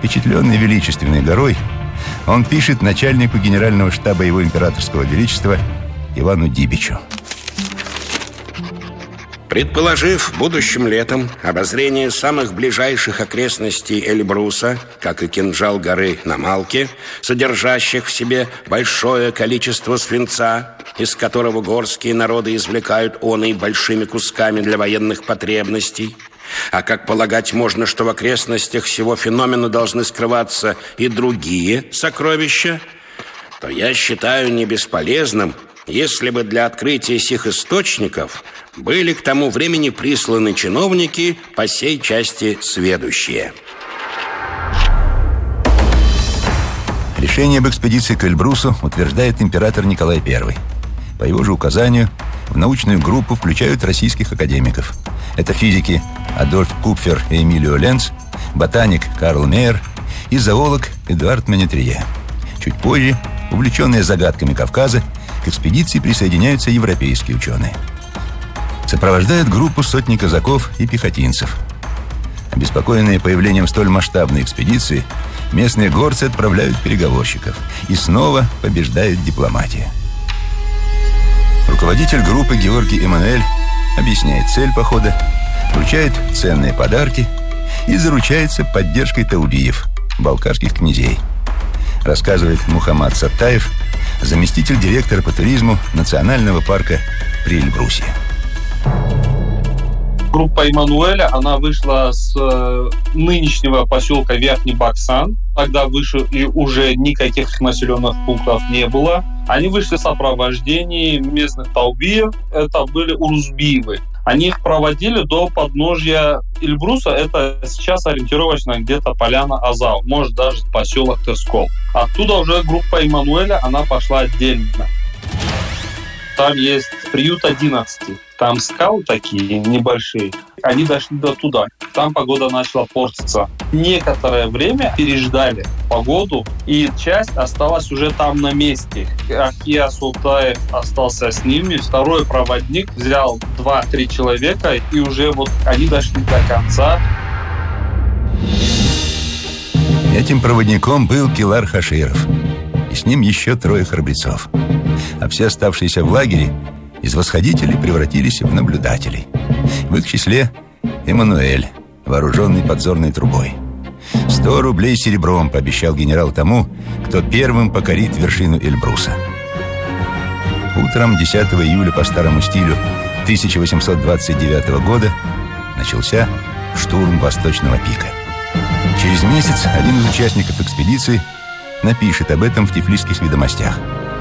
Впечатленный величественной горой, он пишет начальнику генерального штаба его императорского величества Ивану Дибичу. Предположив будущим летом обозрение самых ближайших окрестностей Эльбруса, как и кинжал горы на Малке, содержащих в себе большое количество свинца, из которого горские народы извлекают оный большими кусками для военных потребностей, а как полагать можно, что в окрестностях всего феномена должны скрываться и другие сокровища, то я считаю не бесполезным, если бы для открытия сих источников были к тому времени присланы чиновники, по сей части сведущие. Решение об экспедиции к Эльбрусу утверждает император Николай I. По его же указанию в научную группу включают российских академиков. Это физики Адольф Купфер и Эмилио Ленц, ботаник Карл Мейер и зоолог Эдуард Менетрие. Чуть позже, увлеченные загадками Кавказа, к экспедиции присоединяются европейские ученые. Сопровождают группу сотни казаков и пехотинцев. Обеспокоенные появлением столь масштабной экспедиции, местные горцы отправляют переговорщиков. И снова побеждает дипломатия. Руководитель группы Георгий Эммануэль объясняет цель похода, вручает ценные подарки и заручается поддержкой таубиев, балкарских князей. Рассказывает Мухаммад Саттаев, заместитель директора по туризму национального парка при Эльбрусе. Группа Эммануэля, она вышла с нынешнего поселка Верхний Баксан. Тогда выше и уже никаких населенных пунктов не было. Они вышли в сопровождении местных таубиев. Это были урузбиевы. Они их проводили до подножья Эльбруса. Это сейчас ориентировочно где-то поляна Азау, может даже поселок Тырскол. Оттуда уже группа Эммануэля, она пошла отдельно. Там есть приют 11. Там скалы такие небольшие. Они дошли до туда. Там погода начала портиться. Некоторое время переждали погоду, и часть осталась уже там на месте. Ахия Султаев остался с ними. Второй проводник взял 2-3 человека, и уже вот они дошли до конца. Этим проводником был Килар Хаширов. И с ним еще 3 храбрецов. А все оставшиеся в лагере из восходителей превратились в наблюдателей. В их числе Эммануэль, вооруженный подзорной трубой. 100 рублей серебром пообещал генерал тому, кто первым покорит вершину Эльбруса. Утром 10 июля по старому стилю 1829 года начался штурм Восточного пика. Через месяц один из участников экспедиции напишет об этом в Тифлисских ведомостях.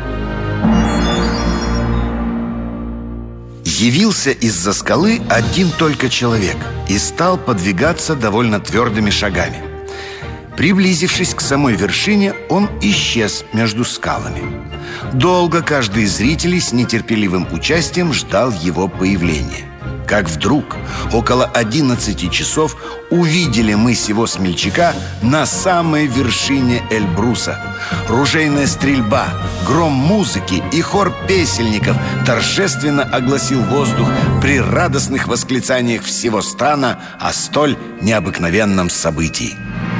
Явился из-за скалы один только человек и стал подвигаться довольно твердыми шагами. Приблизившись к самой вершине, он исчез между скалами. Долго каждый из зрителей с нетерпеливым участием ждал его появления. Как вдруг, около 11 часов, увидели мы сего смельчака на самой вершине Эльбруса. Ружейная стрельба, гром музыки и хор песельников торжественно огласил воздух при радостных восклицаниях всего стана о столь необыкновенном событии.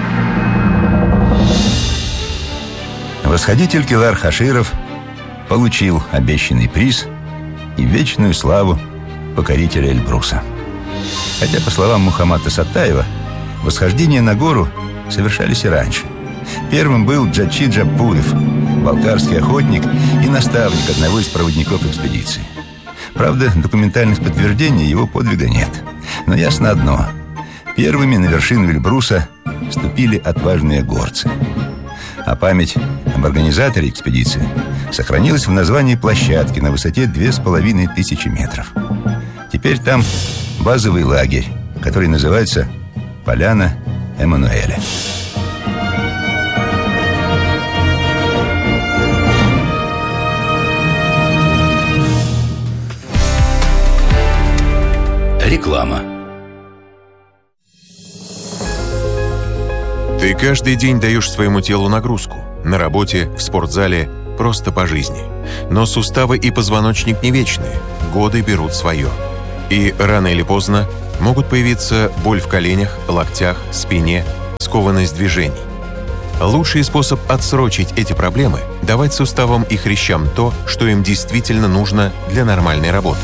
Восходитель Килар Хаширов получил обещанный приз и вечную славу покорителя Эльбруса. Хотя, по словам Мухаммада Саттаева, восхождения на гору совершались и раньше. Первым был Джачи Джапуев, балкарский охотник и наставник одного из проводников экспедиции. Правда, документальных подтверждений его подвига нет. Но ясно одно: первыми на вершину Эльбруса ступили отважные горцы. А память об организаторе экспедиции сохранилась в названии площадки на высоте 2500 метров. Теперь там базовый лагерь, который называется Поляна Эммануэля. Реклама. Ты каждый день даешь своему телу нагрузку. На работе, в спортзале, просто по жизни. Но суставы и позвоночник не вечные. Годы берут свое. И рано или поздно могут появиться боль в коленях, локтях, спине, скованность движений. Лучший способ отсрочить эти проблемы – давать суставам и хрящам то, что им действительно нужно для нормальной работы.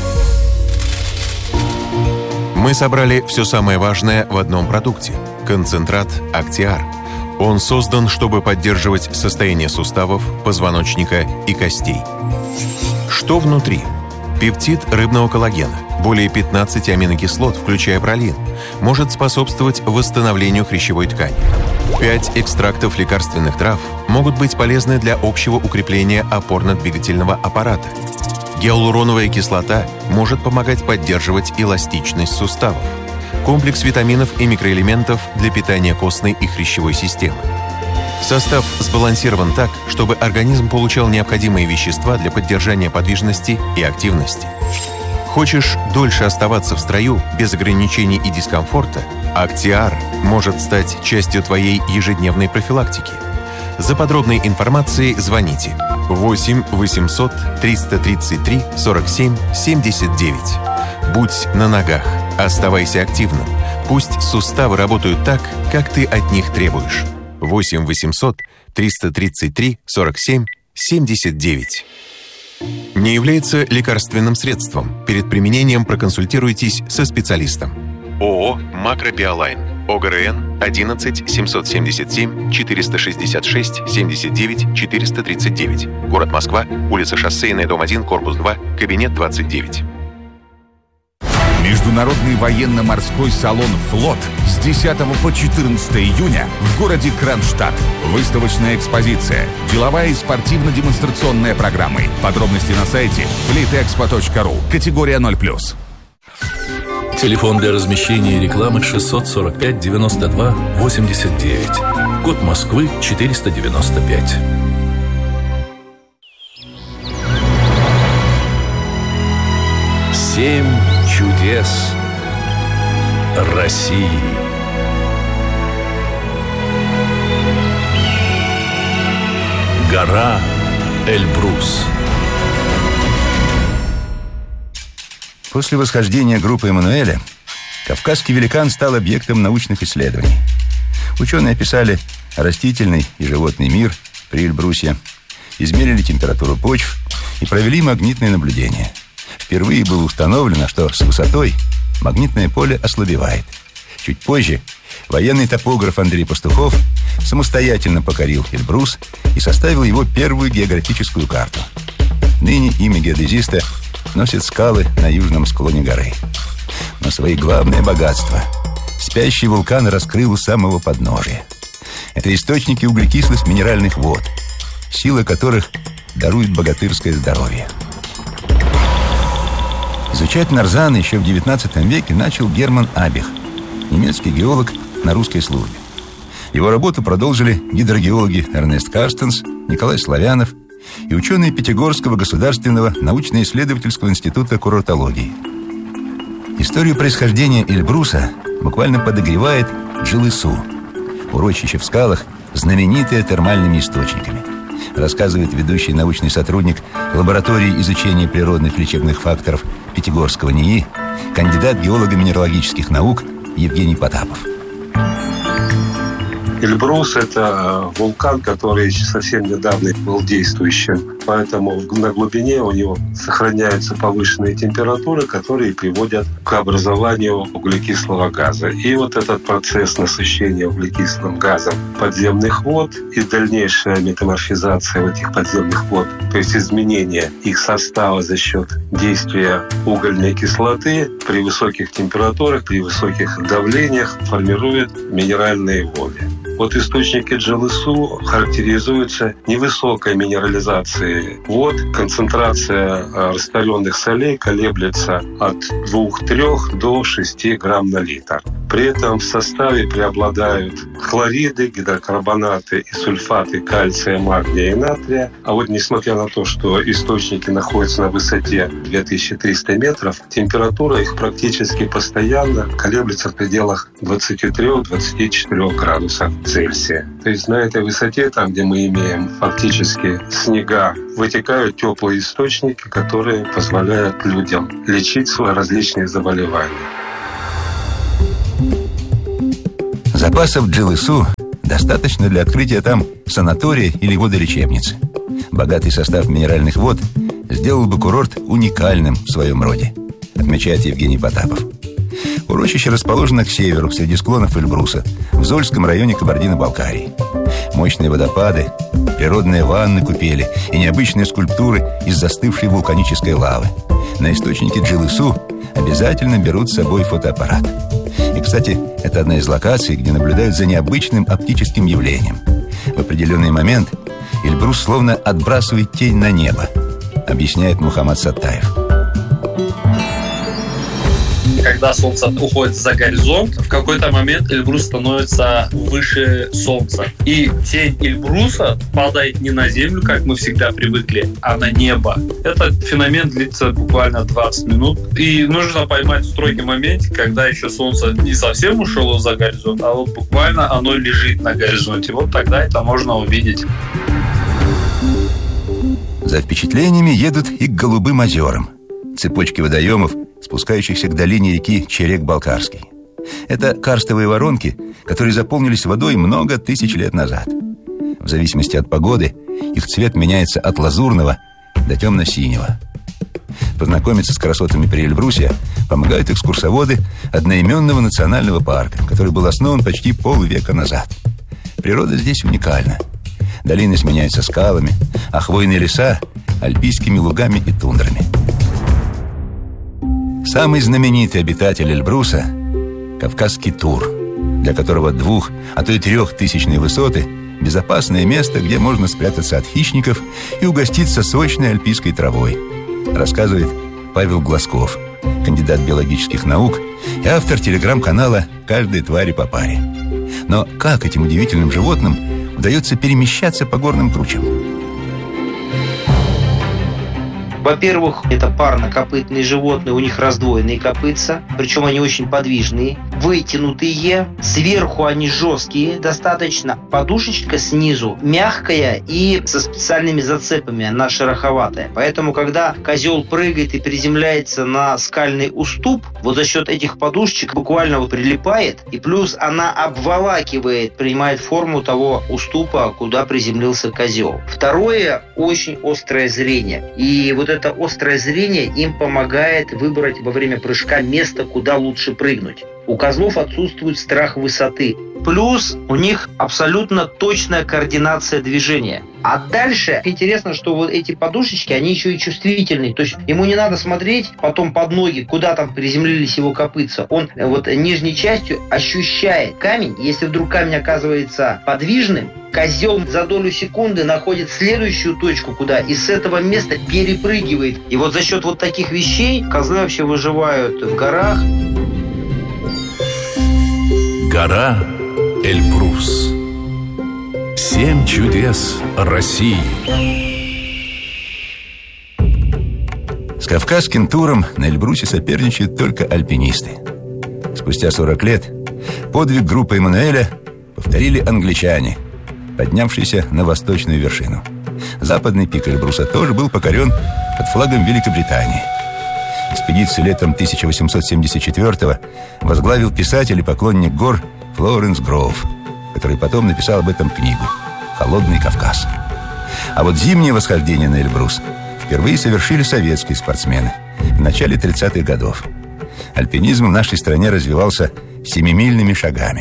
Мы собрали все самое важное в одном продукте – концентрат Актиар. Он создан, чтобы поддерживать состояние суставов, позвоночника и костей. Что внутри? Пептид рыбного коллагена, более 15 аминокислот, включая пролин, может способствовать восстановлению хрящевой ткани. 5 экстрактов лекарственных трав могут быть полезны для общего укрепления опорно-двигательного аппарата. Гиалуроновая кислота может помогать поддерживать эластичность суставов. Комплекс витаминов и микроэлементов для питания костной и хрящевой системы. Состав сбалансирован так, чтобы организм получал необходимые вещества для поддержания подвижности и активности. Хочешь дольше оставаться в строю без ограничений и дискомфорта? Актиар может стать частью твоей ежедневной профилактики. За подробной информацией звоните 8 800 333 47 79. Будь на ногах, оставайся активным. Пусть суставы работают так, как ты от них требуешь. 8 800 333 47 79. Не является лекарственным средством. Перед применением проконсультируйтесь со специалистом. ООО «Макробиолайн». ОГРН 11 777 466 79 439. Город Москва, улица Шоссейная, дом 1, корпус 2, кабинет 29. Международный военно-морской салон «Флот» с 10 по 14 июня в городе Кронштадт. Выставочная экспозиция, деловая и спортивно-демонстрационная программы. Подробности на сайте fleetexpo.ru. Категория 0+. Телефон для размещения рекламы 645 92 89. Код Москвы 495. Семь чудес России. Гора Эльбрус. После восхождения группы Эммануэля кавказский великан стал объектом научных исследований. Ученые описали растительный и животный мир при Эльбрусе, измерили температуру почв и провели магнитные наблюдения. Впервые было установлено, что с высотой магнитное поле ослабевает. Чуть позже военный топограф Андрей Пастухов самостоятельно покорил Эльбрус и составил его первую географическую карту. Ныне имя геодезиста носят скалы на южном склоне горы. Но свои главные богатства спящий вулкан раскрыл у самого подножия. Это источники углекислых минеральных вод, сила которых дарует богатырское здоровье. Изучать нарзан еще в XIX веке начал Герман Абих, немецкий геолог на русской службе. Его работу продолжили гидрогеологи Эрнест Карстенс, Николай Славянов и ученые Пятигорского государственного научно-исследовательского института курортологии. Историю происхождения Эльбруса буквально подогревает Джилысу, урочище в скалах, знаменитое термальными источниками, рассказывает ведущий научный сотрудник лаборатории изучения природных лечебных факторов Пятигорского НИИ, кандидат геолого-минералогических наук Евгений Потапов. Эльбрус – это вулкан, который совсем недавно был действующим. Поэтому на глубине у него сохраняются повышенные температуры, которые приводят к образованию углекислого газа. И вот этот процесс насыщения углекислым газом подземных вод и дальнейшая метаморфизация этих подземных вод, то есть изменение их состава за счет действия угольной кислоты при высоких температурах, при высоких давлениях формирует минеральные воды. Вот источники Джилысу характеризуются невысокой минерализацией вод. Концентрация растворенных солей колеблется от 2-3 до 6 грамм на литр. При этом в составе преобладают хлориды, гидрокарбонаты и сульфаты кальция, магния и натрия. А вот несмотря на то, что источники находятся на высоте 2300 метров, температура их практически постоянно колеблется в пределах 23-24 градусов Цельсия. То есть на этой высоте, там, где мы имеем фактически снега, вытекают теплые источники, которые позволяют людям лечить свои различные заболевания. Запасов Джилысу достаточно для открытия там санатория или водолечебницы. Богатый состав минеральных вод сделал бы курорт уникальным в своем роде, отмечает Евгений Потапов. Урочище расположено к северу, среди склонов Эльбруса, в Зольском районе Кабардино-Балкарии. Мощные водопады, природные ванны-купели и необычные скульптуры из застывшей вулканической лавы. На источнике Джилысу обязательно берут с собой фотоаппарат. И, кстати, это одна из локаций, где наблюдают за необычным оптическим явлением. В определенный момент Эльбрус словно отбрасывает тень на небо, объясняет Мухаммад Саттаев. Когда солнце уходит за горизонт, в какой-то момент Эльбрус становится выше солнца. И тень Эльбруса падает не на землю, как мы всегда привыкли, а на небо. Этот феномен длится буквально 20 минут. И нужно поймать строгий момент, когда еще солнце не совсем ушло за горизонт, а вот буквально оно лежит на горизонте. Вот тогда это можно увидеть. За впечатлениями едут и к Голубым озерам, цепочке водоемов, спускающихся к долине реки Черек-Балкарский. Это карстовые воронки, которые заполнились водой много тысяч лет назад. В зависимости от погоды их цвет меняется от лазурного до темно-синего. Познакомиться с красотами Приэльбрусья помогают экскурсоводы одноименного национального парка, который был основан почти полвека назад. Природа здесь уникальна. Долины сменяются скалами, а хвойные леса – альпийскими лугами и тундрами. Самый знаменитый обитатель Эльбруса – кавказский тур, для которого 2, а то и 3-тысячные высоты – безопасное место, где можно спрятаться от хищников и угоститься сочной альпийской травой, рассказывает Павел Глазков, кандидат биологических наук и автор телеграм-канала «Каждой твари по паре». Но как этим удивительным животным удается перемещаться по горным кручам? Во-первых, это парнокопытные животные, у них раздвоенные копытца, причем они очень подвижные, вытянутые, сверху они жесткие достаточно, подушечка снизу мягкая и со специальными зацепами, она шероховатая. Поэтому, когда козел прыгает и приземляется на скальный уступ, вот за счет этих подушечек буквально вот прилипает, и плюс она обволакивает, принимает форму того уступа, куда приземлился козел. Второе, очень острое зрение. И вот это острое зрение им помогает выбрать во время прыжка место, куда лучше прыгнуть. У козлов отсутствует страх высоты. Плюс у них абсолютно точная координация движения. А дальше интересно, что вот эти подушечки, они еще и чувствительные. То есть ему не надо смотреть потом под ноги, куда там приземлились его копытца. Он вот нижней частью ощущает камень. Если вдруг камень оказывается подвижным, козел за долю секунды находит следующую точку, куда и с этого места перепрыгивает. И вот за счет вот таких вещей козлы вообще выживают в горах. Гора Эльбрус. 7 чудес России. С кавказским туром на Эльбрусе соперничают только альпинисты. Спустя 40 лет подвиг группы Эммануэля повторили англичане, поднявшиеся на восточную вершину. Западный пик Эльбруса тоже был покорен под флагом Великобритании. Экспедицию летом 1874-го возглавил писатель и поклонник гор Флоренс Гроув, который потом написал об этом книгу «Холодный Кавказ». А вот зимнее восхождение на Эльбрус впервые совершили советские спортсмены в начале 30-х годов. Альпинизм в нашей стране развивался 7-мильными шагами.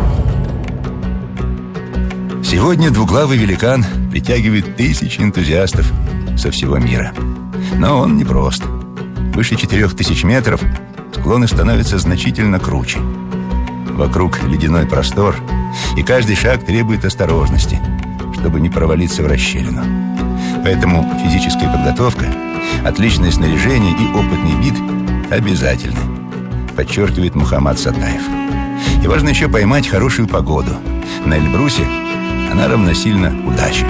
Сегодня двуглавый великан притягивает тысячи энтузиастов со всего мира. Но он непрост. Выше 4000 метров склоны становятся значительно круче. Вокруг ледяной простор, и каждый шаг требует осторожности, чтобы не провалиться в расщелину. Поэтому физическая подготовка, отличное снаряжение и опытный вид обязательны, подчеркивает Мухаммад Саттаев. И важно еще поймать хорошую погоду. На Эльбрусе она равносильна удаче.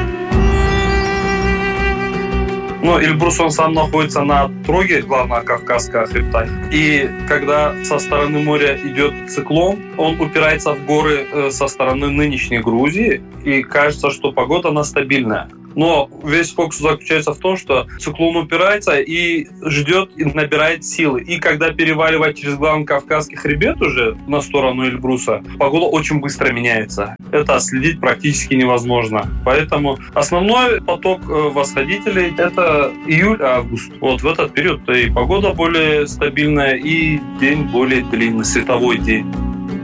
Но Эльбрус, он сам находится на отроге главного Кавказского хребта. И когда со стороны моря идет циклон, он упирается в горы со стороны нынешней Грузии. И кажется, что погода, она стабильная. Но весь фокус заключается в том, что циклон упирается и ждет, и набирает силы. И когда переваливает через главный Кавказский хребет уже на сторону Эльбруса, погода очень быстро меняется. Это отследить практически невозможно. Поэтому основной поток восходителей – это июль-август. Вот в этот период и погода более стабильная, и день более длинный, световой день.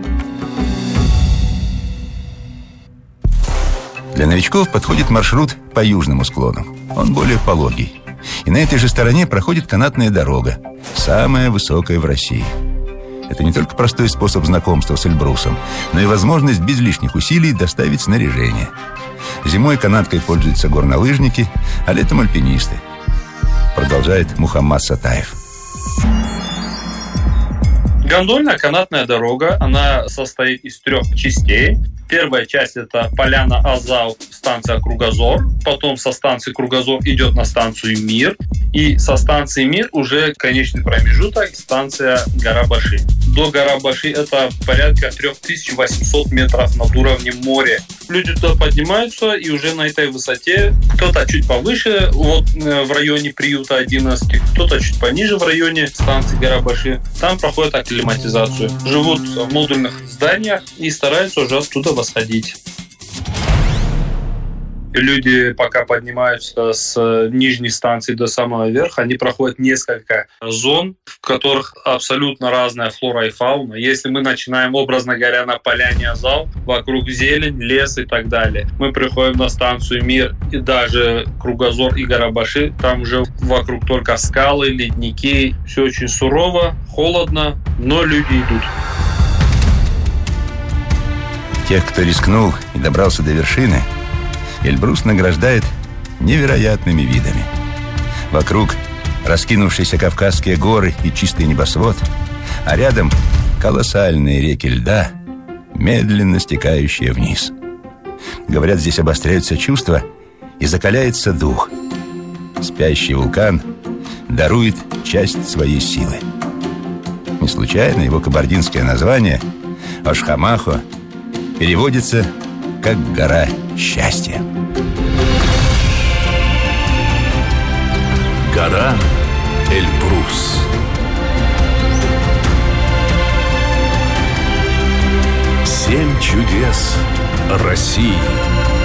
Для новичков подходит маршрут по южному склону. Он более пологий. И на этой же стороне проходит канатная дорога, самая высокая в России. Это не только простой способ знакомства с Эльбрусом, но и возможность без лишних усилий доставить снаряжение. Зимой канаткой пользуются горнолыжники, а летом альпинисты. Продолжает Мухаммад Сатаев. Гондольная канатная дорога, она состоит из 3 частей. Первая часть – это поляна Азау, станция Кругозор. Потом со станции Кругозор идет на станцию Мир. И со станции Мир уже конечный промежуток – станция Гора-Баши. До Гора-Баши это порядка 3800 метров над уровнем моря. Люди туда поднимаются, и уже на этой высоте кто-то чуть повыше, вот в районе приюта 11, кто-то чуть пониже в районе станции Гора-Баши. Там проходят акклиматизацию. Живут в модульных зданиях и стараются уже оттуда восходить. Люди, пока поднимаются с нижней станции до самого верха, они проходят несколько зон, в которых абсолютно разная флора и фауна. Если мы начинаем, образно говоря, на поляне Азау, вокруг зелень, лес и так далее. Мы приходим на станцию Мир и даже Кругозор и Гора-Баши. Там уже вокруг только скалы, ледники. Все очень сурово, холодно, но люди идут. Тех, кто рискнул и добрался до вершины, Эльбрус награждает невероятными видами. Вокруг раскинувшиеся Кавказские горы и чистый небосвод, а рядом колоссальные реки льда, медленно стекающие вниз. Говорят, здесь обостряются чувства и закаляется дух. Спящий вулкан дарует часть своей силы. Не случайно его кабардинское название Ошхамахо переводится как «гора счастья». Гора Эльбрус. Семь чудес России.